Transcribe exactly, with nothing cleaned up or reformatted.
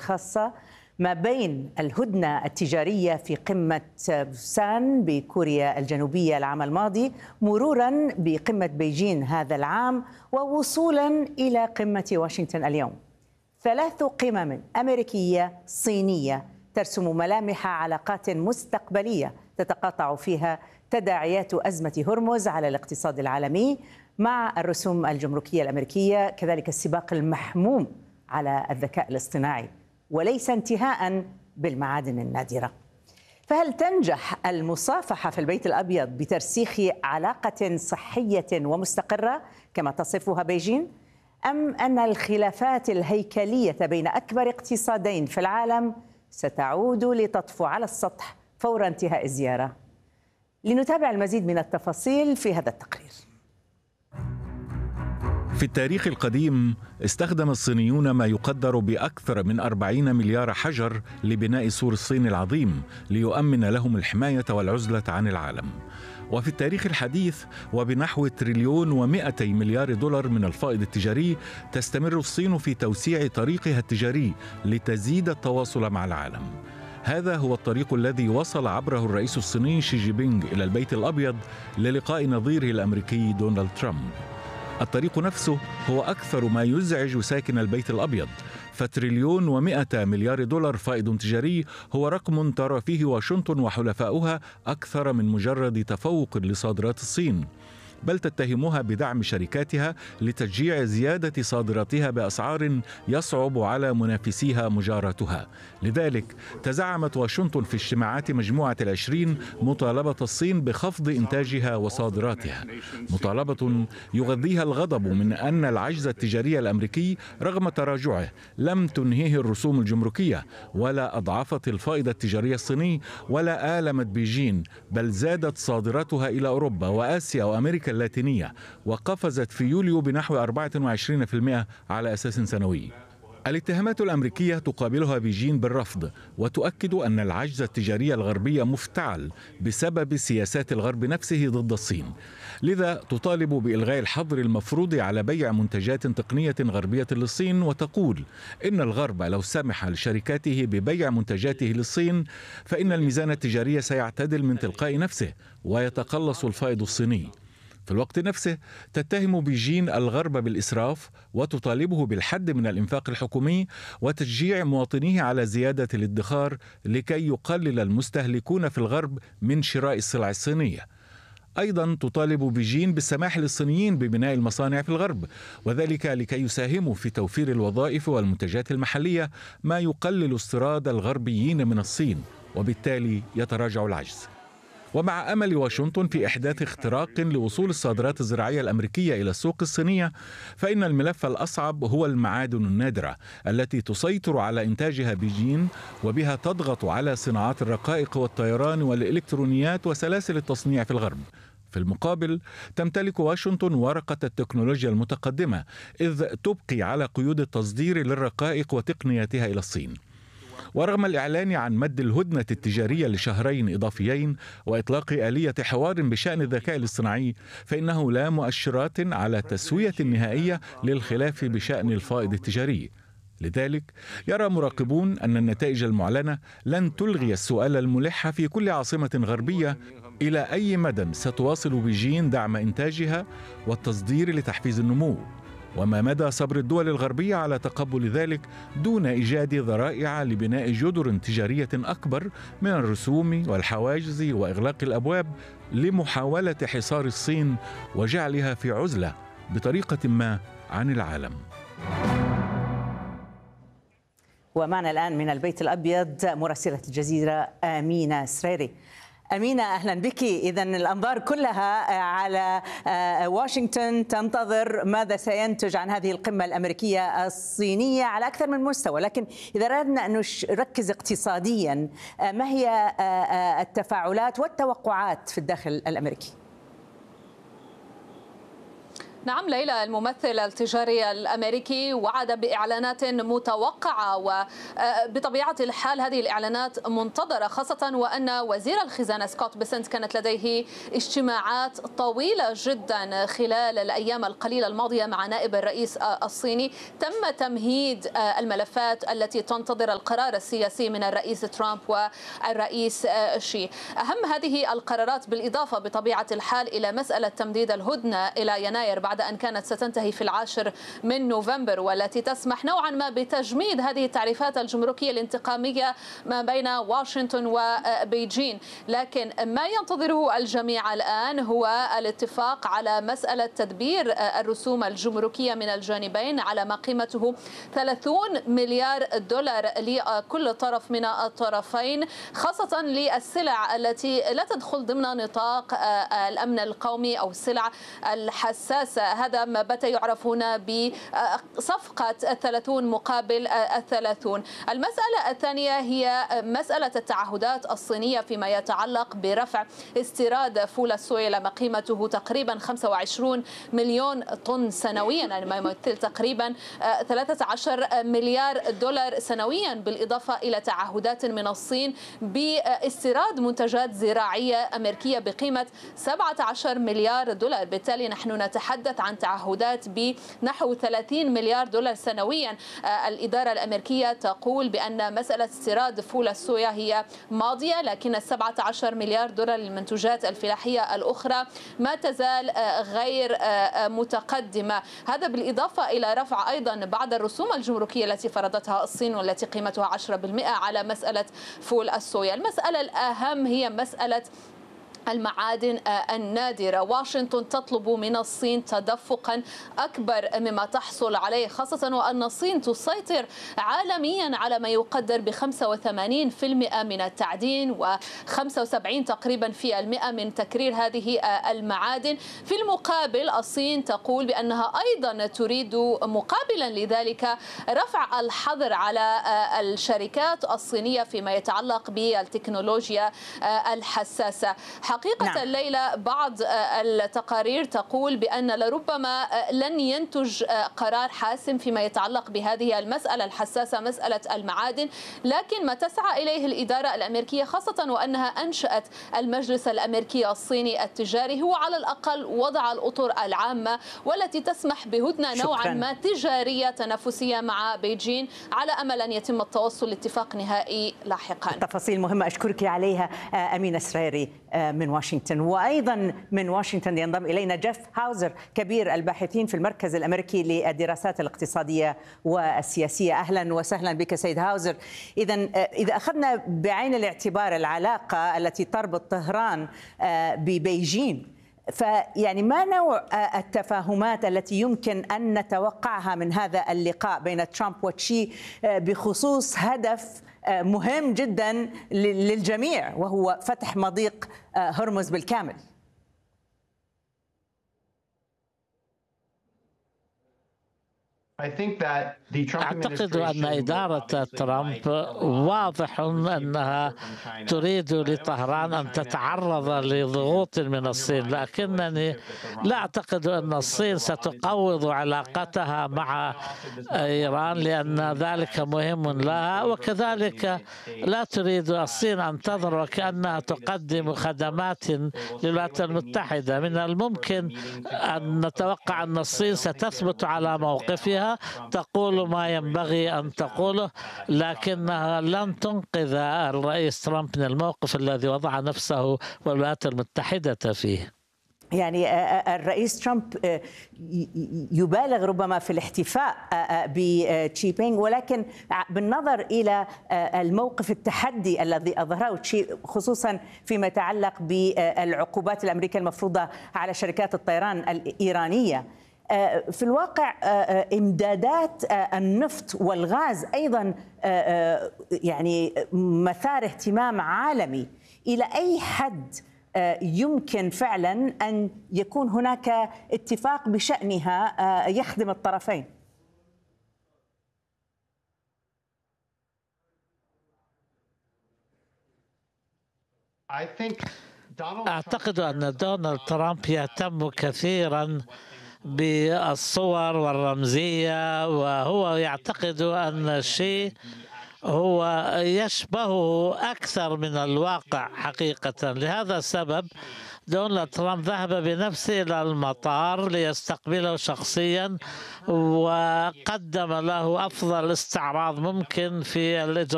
خاصة ما بين الهدنة التجارية في قمة بوسان بكوريا الجنوبية العام الماضي مرورا بقمة بيجين هذا العام ووصولا إلى قمة واشنطن اليوم. ثلاث قمم أمريكية صينية ترسم ملامح علاقات مستقبلية تتقاطع فيها تداعيات أزمة هرمز على الاقتصاد العالمي مع الرسوم الجمركية الأمريكية، كذلك السباق المحموم على الذكاء الاصطناعي، وليس انتهاء بالمعادن النادرة. فهل تنجح المصافحة في البيت الأبيض بترسيخ علاقة صحية ومستقرة كما تصفها بيجين؟ أم أن الخلافات الهيكلية بين أكبر اقتصادين في العالم ستعود لتطفو على السطح فور انتهاء الزيارة؟ لنتابع المزيد من التفاصيل في هذا التقرير. في التاريخ القديم استخدم الصينيون ما يقدر بأكثر من أربعين مليار حجر لبناء سور الصين العظيم ليؤمن لهم الحماية والعزلة عن العالم. وفي التاريخ الحديث وبنحو تريليون ومئتي مليار دولار من الفائض التجاري تستمر الصين في توسيع طريقها التجاري لتزيد التواصل مع العالم. هذا هو الطريق الذي وصل عبره الرئيس الصيني شي جي بينغ إلى البيت الأبيض للقاء نظيره الأمريكي دونالد ترامب. الطريق نفسه هو أكثر ما يزعج ساكن البيت الأبيض، فتريليون ومئة مليار دولار فائض تجاري هو رقم ترى فيه واشنطن وحلفاؤها أكثر من مجرد تفوق لصادرات الصين، بل تتهمها بدعم شركاتها لتشجيع زيادة صادراتها بأسعار يصعب على منافسيها مجاراتها. لذلك تزعمت واشنطن في اجتماعات مجموعة العشرين مطالبة الصين بخفض إنتاجها وصادراتها، مطالبة يغذيها الغضب من أن العجز التجاري الأمريكي رغم تراجعه لم تنهيه الرسوم الجمركية ولا أضعفت الفائض التجاري الصيني ولا آلمت بيجين، بل زادت صادراتها إلى أوروبا وآسيا وأمريكا اللاتينية وقفزت في يوليو بنحو أربعة وعشرين بالمئة على أساس سنوي. الاتهامات الأمريكية تقابلها بيجين بالرفض وتؤكد أن العجز التجاري الغربي مفتعل بسبب سياسات الغرب نفسه ضد الصين، لذا تطالب بإلغاء الحظر المفروض على بيع منتجات تقنية غربية للصين، وتقول إن الغرب لو سمح لشركاته ببيع منتجاته للصين فإن الميزان التجاري سيعتدل من تلقاء نفسه ويتقلص الفائض الصيني. في الوقت نفسه تتهم بيجين الغرب بالإسراف وتطالبه بالحد من الإنفاق الحكومي وتشجيع مواطنيه على زيادة الادخار لكي يقلل المستهلكون في الغرب من شراء السلع الصينية. أيضا تطالب بيجين بالسماح للصينيين ببناء المصانع في الغرب، وذلك لكي يساهموا في توفير الوظائف والمنتجات المحلية، ما يقلل استيراد الغربيين من الصين وبالتالي يتراجع العجز. ومع أمل واشنطن في إحداث اختراق لوصول الصادرات الزراعية الأمريكية إلى السوق الصينية، فإن الملف الأصعب هو المعادن النادرة التي تسيطر على إنتاجها بيجين وبها تضغط على صناعات الرقائق والطيران والإلكترونيات وسلاسل التصنيع في الغرب. في المقابل تمتلك واشنطن ورقة التكنولوجيا المتقدمة، إذ تبقي على قيود التصدير للرقائق وتقنياتها إلى الصين. ورغم الإعلان عن مد الهدنة التجارية لشهرين إضافيين وإطلاق آلية حوار بشأن الذكاء الاصطناعي، فإنه لا مؤشرات على تسوية نهائية للخلاف بشأن الفائض التجاري. لذلك يرى مراقبون أن النتائج المعلنة لن تلغي السؤال الملح في كل عاصمة غربية: إلى أي مدى ستواصل بيجين دعم إنتاجها والتصدير لتحفيز النمو؟ وما مدى صبر الدول الغربية على تقبل ذلك دون إيجاد ذرائع لبناء جدر تجارية أكبر من الرسوم والحواجز وإغلاق الأبواب لمحاولة حصار الصين وجعلها في عزلة بطريقة ما عن العالم. ومعنا الآن من البيت الأبيض مراسلة الجزيرة أمينة سريري. أمينة، أهلا بك. إذن الأنظار كلها على واشنطن تنتظر ماذا سينتج عن هذه القمة الأمريكية الصينية على أكثر من مستوى، لكن إذا أردنا أن نركز اقتصاديا، ما هي التفاعلات والتوقعات في الداخل الأمريكي؟ نعم ليلى، الممثل التجاري الأمريكي وعد بإعلانات متوقعة، وبطبيعة الحال هذه الإعلانات منتظرة، خاصة وأن وزير الخزانة سكوت بيسنت كانت لديه اجتماعات طويلة جدا خلال الأيام القليلة الماضية مع نائب الرئيس الصيني. تم تمهيد الملفات التي تنتظر القرار السياسي من الرئيس ترامب والرئيس شي. أهم هذه القرارات بالإضافة بطبيعة الحال إلى مسألة تمديد الهدنة إلى يناير بعد أن كانت ستنتهي في العاشر من نوفمبر، والتي تسمح نوعا ما بتجميد هذه التعريفات الجمركية الانتقامية ما بين واشنطن وبيجين. لكن ما ينتظره الجميع الآن هو الاتفاق على مسألة تدبير الرسوم الجمركية من الجانبين على ما قيمته ثلاثين مليار دولار لكل طرف من الطرفين، خاصة للسلع التي لا تدخل ضمن نطاق الأمن القومي أو السلع الحساسة. هذا ما بات يعرف هنا بصفقة الثلاثون مقابل الثلاثون. المسألة الثانية هي مسألة التعهدات الصينية فيما يتعلق برفع استيراد فول الصويا ما قيمته تقريبا خمسة وعشرين مليون طن سنويا، يعني ما يمثل تقريبا ثلاثة عشر مليار دولار سنويا، بالإضافة إلى تعهدات من الصين باستيراد منتجات زراعية أمريكية بقيمة سبعة عشر مليار دولار. بالتالي نحن نتحدث عن تعهدات بنحو ثلاثين مليار دولار سنويا. الإدارة الأمريكية تقول بأن مسألة استيراد فول الصويا هي ماضية، لكن السبعة عشر مليار دولار للمنتوجات الفلاحية الأخرى ما تزال غير متقدمة. هذا بالإضافة إلى رفع أيضا بعض الرسوم الجمركية التي فرضتها الصين والتي قيمتها عشرة بالمئة على مسألة فول الصويا. المسألة الأهم هي مسألة المعادن النادرة. واشنطن تطلب من الصين تدفقا أكبر مما تحصل عليه، خاصة وأن الصين تسيطر عالميا على ما يقدر ب خمسة وثمانين بالمئة من التعدين وخمسة وسبعين تقريبا في المئة من تكرير هذه المعادن. في المقابل الصين تقول بأنها أيضا تريد مقابلا لذلك رفع الحظر على الشركات الصينية فيما يتعلق بالتكنولوجيا الحساسة. حقيقة نعم. ليلى، بعض التقارير تقول بأن لربما لن ينتج قرار حاسم فيما يتعلق بهذه المسألة الحساسة، مسألة المعادن، لكن ما تسعى إليه الإدارة الأمريكية، خاصة وأنها أنشأت المجلس الأمريكي الصيني التجاري، هو على الأقل وضع الأطر العامة والتي تسمح بهدنة نوعا ما تجارية تنافسية مع بيجين، على أمل أن يتم التوصل لاتفاق نهائي لاحقا. تفاصيل مهمة أشكرك عليها أمينة سريري من واشنطن. وأيضا من واشنطن ينضم إلينا جيف هاوزر كبير الباحثين في المركز الأمريكي للدراسات الاقتصادية والسياسية. أهلا وسهلا بك سيد هاوزر. إذا إذا أخذنا بعين الاعتبار العلاقة التي تربط طهران ببيجين، فيعني ما نوع التفاهمات التي يمكن أن نتوقعها من هذا اللقاء بين ترامب وتشي بخصوص هدف مهم جدا للجميع وهو فتح مضيق هرمز بالكامل؟ أعتقد أن إدارة ترامب واضح أنها تريد لطهران أن تتعرض لضغوط من الصين، لكنني لا أعتقد أن الصين ستقوض علاقتها مع إيران لأن ذلك مهم لها، وكذلك لا تريد الصين أن تظهر وكأنها تقدم خدمات للولايات المتحدة. من الممكن أن نتوقع أن الصين ستثبت على موقفها، تقول ما ينبغي أن تقوله، لكنها لن تنقذ الرئيس ترامب من الموقف الذي وضع نفسه والولايات المتحدة فيه. يعني الرئيس ترامب يبالغ ربما في الاحتفاء بتشي بينغ، ولكن بالنظر إلى الموقف التحدي الذي أظهره تشي خصوصا فيما يتعلق بالعقوبات الأمريكية المفروضة على شركات الطيران الإيرانية، في الواقع إمدادات النفط والغاز أيضا يعني مثار اهتمام عالمي. إلى أي حد يمكن فعلا أن يكون هناك اتفاق بشأنها يخدم الطرفين؟ أعتقد أن دونالد ترامب يهتم كثيرا بالصور والرمزية، وهو يعتقد أن الشيء هو يشبهه أكثر من الواقع حقيقة. لهذا السبب دونالد ترامب ذهب بنفسه إلى المطار ليستقبله شخصيا، وقدم له أفضل استعراض ممكن في الإجراءات